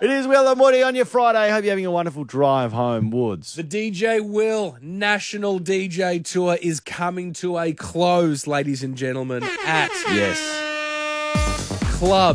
It is Will and Woody on your Friday. Hope you're having a wonderful drive home, Woods. The DJ Will National DJ Tour is coming to a close, ladies and gentlemen, at Club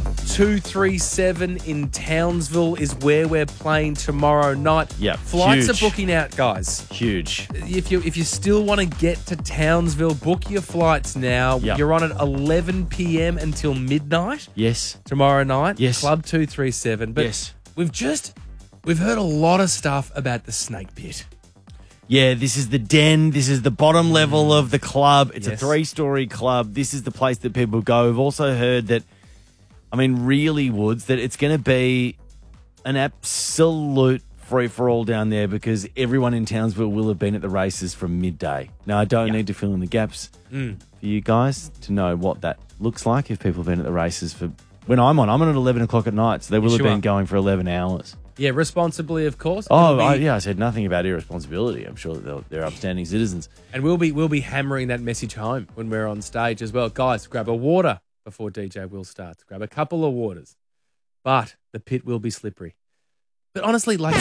237 in Townsville is where we're playing tomorrow night. Yep, Flights huge. are booking out, guys. Huge. If you still want to get to Townsville, book your flights now. Yep. You're on at 11 p.m. until midnight Yes. tomorrow night. Yes. Club 237. But Yes. we've heard a lot of stuff about the Snake Pit. Yeah, this is the den. This is the bottom level of the club. It's Yes. a 3-story club. This is the place that people go. We've also heard that, really, Woods, that it's going to be an absolute free-for-all down there because everyone in Townsville will have been at the races from midday. Now, I don't need to fill in the gaps for you guys to know what that looks like if people have been at the races for... When I'm on at 11 o'clock at night, so they will have been going for 11 hours. Yeah, responsibly, of course. I said nothing about irresponsibility. I'm sure that they're upstanding citizens. And we'll be hammering that message home when we're on stage as well. Guys, grab a water before DJ Will starts. Grab a couple of waters. But the pit will be slippery. But honestly, like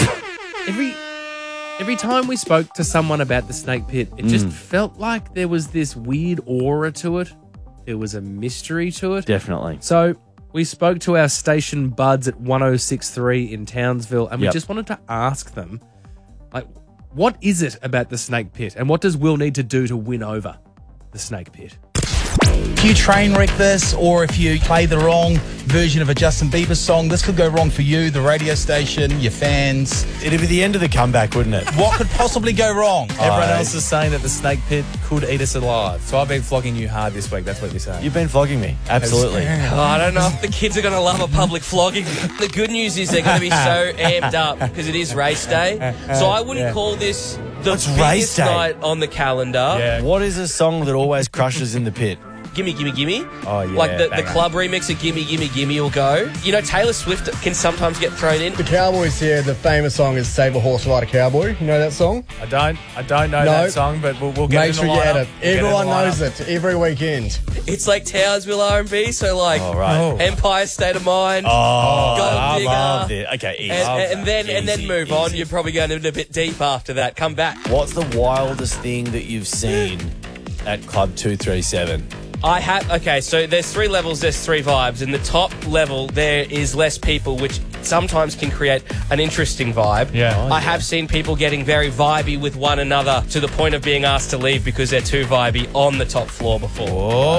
every time we spoke to someone about the Snake Pit, it just felt like there was this weird aura to it. There was a mystery to it. Definitely. So we spoke to our station buds at 106.3 in Townsville, and we just wanted to ask them, like, what is it about the Snake Pit, and what does Will need to do to win over the Snake Pit? If you train wreck this, or if you play the wrong version of a Justin Bieber song, this could go wrong for you, the radio station, your fans. It'd be the end of the comeback, wouldn't it? What could possibly go wrong? Everyone else is saying that the Snake Pit could eat us alive. So I've been flogging you hard this week. That's what you're saying. You've been flogging me. Absolutely. Oh, I don't know if the kids are going to love a public flogging. The good news is they're going to be so amped up because it is race day. So I wouldn't call this the What's race biggest day? night on the calendar. What is a song that always crushes in the pit? Gimme, gimme, gimme. Oh, yeah. Like the banger. club remix of Gimme, Gimme, Gimme will go. You know, Taylor Swift can sometimes get thrown in. The Cowboys here, the famous song is Save a Horse, Ride a Cowboy. You know that song? I don't know that song, but we'll get Make it sure in the you lineup. add it. We'll get it in Everyone the knows lineup. it every weekend. It's like Townsville R&B, so like right. Empire State of Mind, Oh, Gold I Digger. love it. Okay, easy. And then Easy, move on. easy. You're probably going in a bit deep after that. Come back. What's the wildest thing that you've seen at Club 237? So there's 3 levels, there's 3 vibes. In the top level, there is less people, which sometimes can create an interesting vibe. Yeah. I have seen people getting very vibey with one another to the point of being asked to leave because they're too vibey on the top floor before.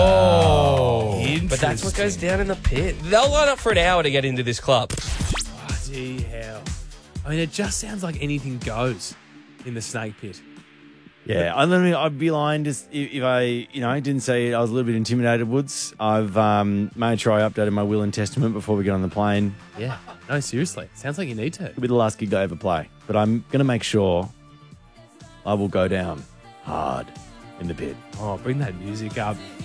Oh, But that's what goes down in the pit. They'll line up for an hour to get into this club. Bloody hell. I mean, it just sounds like anything goes in the Snake Pit. Yeah, I'd be lying if I, didn't say I was a little bit intimidated, Woods. I've made sure I updated my will and testament before we get on the plane. Yeah. No, seriously. Sounds like you need to. It'll be the last gig I ever play. But I'm going to make sure I will go down hard in the pit. Oh, bring that music up.